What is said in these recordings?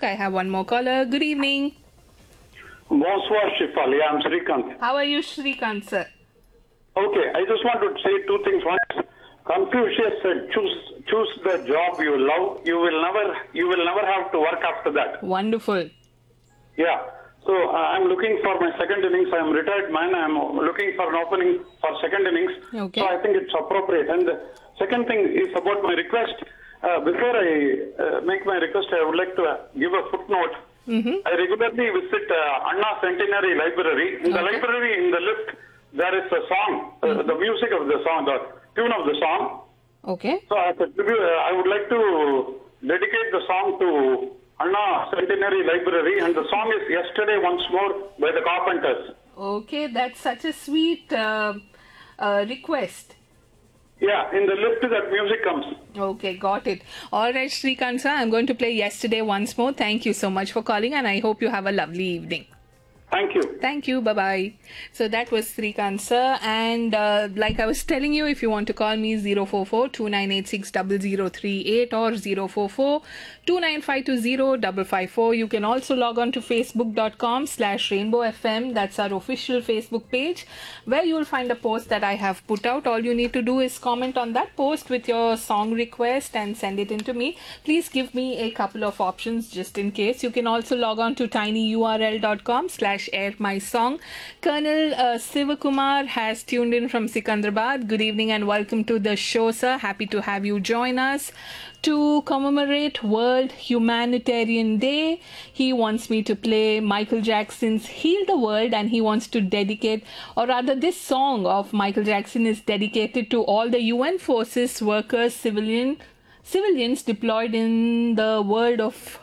I have one more caller. Good evening. Bonsoir, Shifali. I'm Srikanth. How are you, Srikanth, sir? Okay, I just want to say two things. One is, Confucius said, choose the job you love. You will never have to work after that. Wonderful. Yeah. So I'm looking for my second innings. I'm a retired man. I'm looking for an opening for second innings. Okay. So I think it's appropriate. And the second thing is about my request. Before I make my request, I would like to give a footnote. I regularly visit Anna Centenary Library. In the library, in the lift, there is a song, the music of the song, the tune of the song. Okay. So as a tribute, I would like to dedicate the song to Anna Centenary Library, and the song is Yesterday Once More by the Carpenters. Okay, that's such a sweet request. Yeah, in the lift that music comes. Okay, got it. All right, Srikanth, sir, I'm going to play Yesterday once more. Thank you so much for calling, and I hope you have a lovely evening. Thank you. Thank you. Bye-bye. So that was Srikanth, sir. And like I was telling you, if you want to call me, 044-2986-0038 or 044-2952-0554. You can also log on to facebook.com/rainbowfm. That's our official Facebook page, where you will find a post that I have put out. All you need to do is comment on that post with your song request and send it in to me. Please give me a couple of options just in case. You can also log on to tinyurl.com/air my song. Colonel Sivakumar has tuned in from Sikandrabad. Good evening and welcome to the show, sir. Happy to have you join us. To commemorate World Humanitarian Day, he wants me to play Michael Jackson's Heal the World, and he wants to dedicate, or rather this song of Michael Jackson is dedicated to all the UN forces, workers, civilians deployed in the world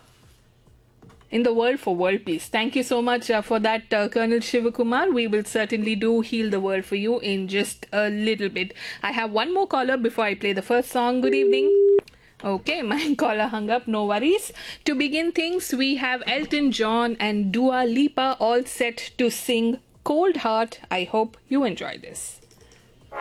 for world peace. Thank you so much for that, Colonel Shivakumar. We will certainly do Heal the World for you in just a little bit. I have one more caller before I play the first song. Good evening. Okay, my caller hung up, no worries. To begin things, we have Elton John and Dua Lipa all set to sing Cold Heart. I hope you enjoy this.